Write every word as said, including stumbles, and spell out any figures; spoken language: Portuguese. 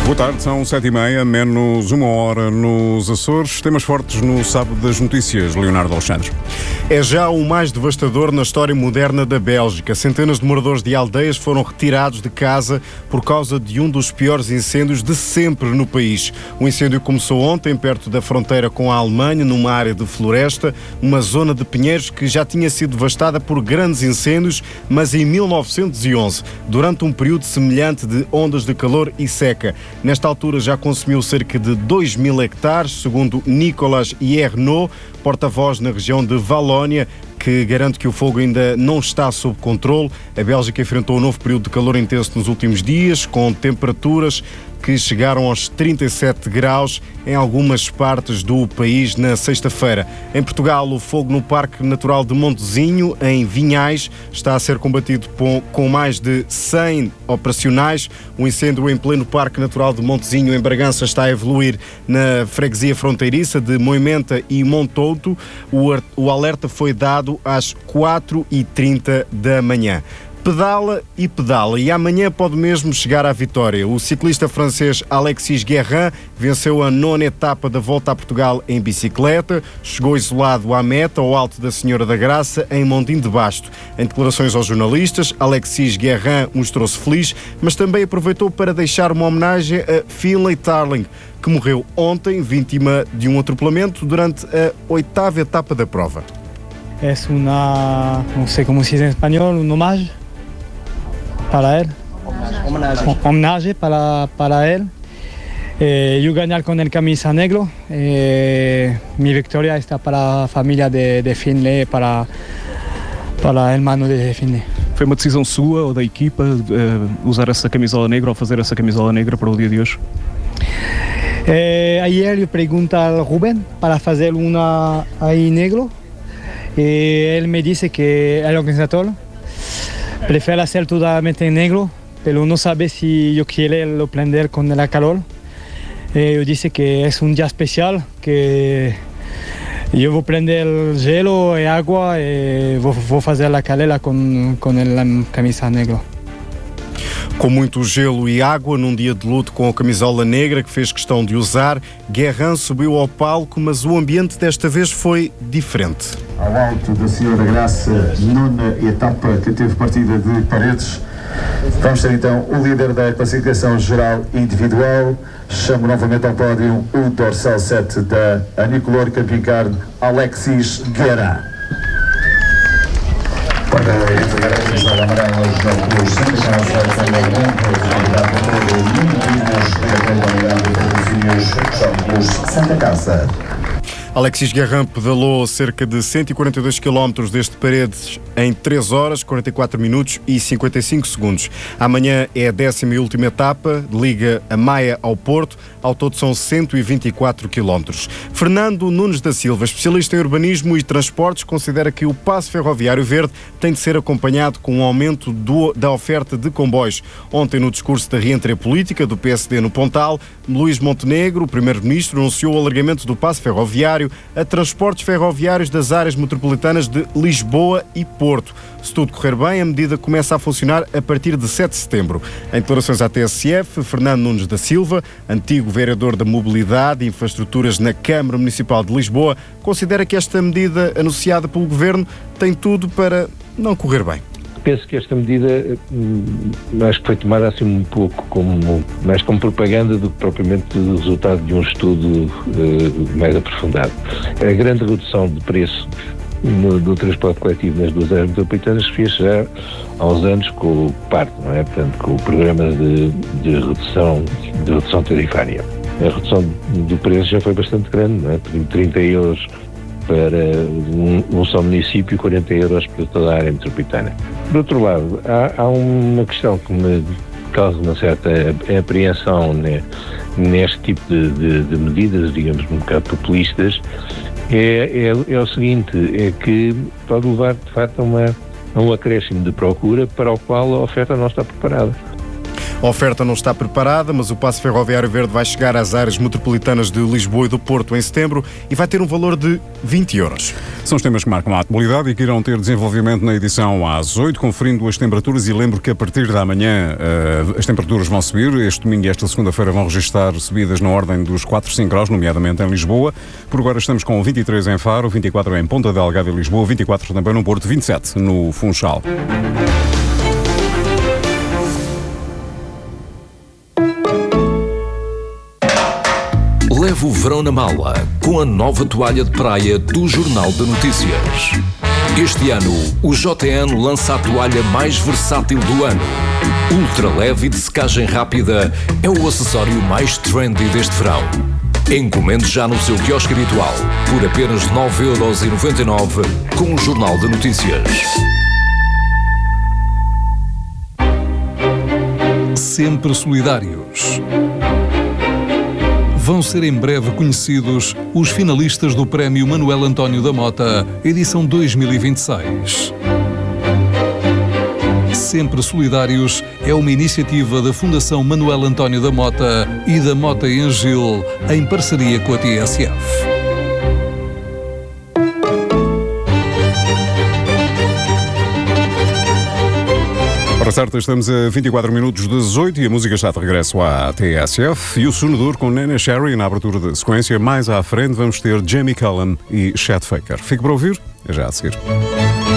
Boa tarde, são sete e meia, menos uma hora nos Açores. Temas fortes no Sábado das Notícias, Leonardo Alexandre. É já o mais devastador na história moderna da Bélgica. Centenas de moradores de aldeias foram retirados de casa por causa de um dos piores incêndios de sempre no país. O incêndio começou ontem, perto da fronteira com a Alemanha, numa área de floresta, uma zona de pinheiros que já tinha sido devastada por grandes incêndios, mas em mil novecentos e onze, durante um período semelhante de ondas de calor e seca. Nesta altura já consumiu cerca de dois mil hectares, segundo Nicolas Hiernaut, porta-voz na região de Valónia, que garante que o fogo ainda não está sob controle. A Bélgica enfrentou um novo período de calor intenso nos últimos dias, com temperaturas que chegaram aos trinta e sete graus em algumas partes do país na sexta-feira. Em Portugal, o fogo no Parque Natural de Montezinho, em Vinhais, está a ser combatido com mais de cem operacionais. O incêndio em pleno Parque Natural de Montezinho, em Bragança, está a evoluir na freguesia fronteiriça de Moimenta e Montouto. O alerta foi dado às quatro e trinta da manhã. Pedala e pedala e amanhã pode mesmo chegar à vitória. O ciclista francês Alexis Guérin venceu a nona etapa da Volta a Portugal em bicicleta, chegou isolado à meta, ao Alto da Senhora da Graça, em Mondim de Basto. Em declarações aos jornalistas, Alexis Guérin mostrou-se feliz, mas também aproveitou para deixar uma homenagem a Finlay Tarling, que morreu ontem, vítima de um atropelamento durante a oitava etapa da prova. É uma, não sei como se diz em espanhol, um homenagem para él, homenagem, homenagem para, para él. Eh, yo ganar con el camisa negro, eh, mi victoria está para a família de, de Finlay, para, para o hermano de Finlay. Foi uma decisão sua ou da equipa uh, usar essa camisola negra ou fazer essa camisola negra para o dia de hoje? Eh, ayer eu perguntei ao Rubén para fazer uma aí negro e ele me disse que é o organizador. Prefiero hacer totalmente en negro, pero no sabe si yo quiero lo prender con el calor. Eh, yo dice que es un día especial, que yo voy a prender el hielo y agua y voy, voy a hacer la calera con, con la camisa negra. Com muito gelo e água, num dia de luto com a camisola negra que fez questão de usar, Guérin subiu ao palco, mas o ambiente desta vez foi diferente. Ao Alto da Senhora da Graça, nona etapa que teve partida de Paredes. Vamos ter então o líder da classificação geral individual. Chamo novamente ao pódio o dorsal sete da Anicolor Camping-Carne, Alexis Guérin. Para entregar a camisola amarela aos Santa Casa, também convidado por todos os diretores da unidade de patrocínios, são os Santa Casa. Alexis Guérin pedalou cerca de cento e quarenta e dois quilómetros desde Paredes em três horas, quarenta e quatro minutos e cinquenta e cinco segundos. Amanhã é a décima e última etapa, liga a Maia ao Porto. Ao todo são cento e vinte e quatro quilómetros. Fernando Nunes da Silva, especialista em urbanismo e transportes, considera que o passo ferroviário verde tem de ser acompanhado com um aumento do, da oferta de comboios. Ontem, no discurso da reentrée política do P S D no Pontal, Luís Montenegro, o primeiro-ministro, anunciou o alargamento do passo ferroviário a transportes ferroviários das áreas metropolitanas de Lisboa e Porto. Se tudo correr bem, a medida começa a funcionar a partir de sete de setembro. Em declarações à T S F, Fernando Nunes da Silva, antigo vereador da Mobilidade e Infraestruturas na Câmara Municipal de Lisboa, considera que esta medida anunciada pelo Governo tem tudo para não correr bem. Penso que esta medida, acho que foi tomada assim um pouco como, mais como propaganda do que propriamente o resultado de um estudo uh, mais aprofundado. A grande redução de preço no, do transporte coletivo nas duas áreas metropolitanas fez já há uns anos com o PART, não é? Portanto, com o programa de, de, redução, de redução tarifária. A redução do preço já foi bastante grande, não é? trinta euros para um, um só município e quarenta euros para toda a área metropolitana. Por outro lado, há, há uma questão que me causa uma certa apreensão né, neste tipo de, de, de medidas, digamos, um bocado populistas, é, é, é o seguinte, é que pode levar, de facto, a, uma, a um acréscimo de procura para o qual a oferta não está preparada. A oferta não está preparada, mas o passe ferroviário verde vai chegar às áreas metropolitanas de Lisboa e do Porto em setembro e vai ter um valor de vinte euros. São os temas que marcam a atualidade e que irão ter desenvolvimento na edição às oito, conferindo as temperaturas, e lembro que a partir da manhã uh, as temperaturas vão subir. Este domingo e esta segunda-feira vão registrar subidas na ordem dos quatro, cinco graus, nomeadamente em Lisboa. Por agora estamos com vinte e três em Faro, vinte e quatro em Ponta Delgada e Lisboa, vinte e quatro também no Porto, vinte e sete no Funchal. Leve o verão na mala com a nova toalha de praia do Jornal de Notícias. Este ano, o J N lança a toalha mais versátil do ano. Ultra leve e de secagem rápida, é o acessório mais trendy deste verão. Encomende já no seu quiosque habitual por apenas nove euros e noventa e nove com o Jornal de Notícias. Sempre solidários. Vão ser em breve conhecidos os finalistas do Prémio Manuel António da Mota, edição dois mil e vinte e seis. Sempre Solidários é uma iniciativa da Fundação Manuel António da Mota e da Mota em Gil, em parceria com a T S F. Para certo, estamos a vinte e quatro minutos das oito e a música está de regresso à T S F e o sonador com Nena Sherry na abertura da sequência. Mais à frente vamos ter Jamie Cullum e Chet Faker. Fique para ouvir, já a seguir.